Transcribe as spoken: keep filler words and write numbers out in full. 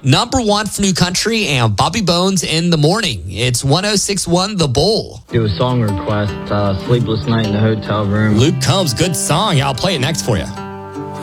number one for New Country and Bobby Bones in the morning. It's one oh six point one The Bull. Do a song request, uh, Sleepless Night in the Hotel Room. Luke Combs, good song. I'll play it next for you.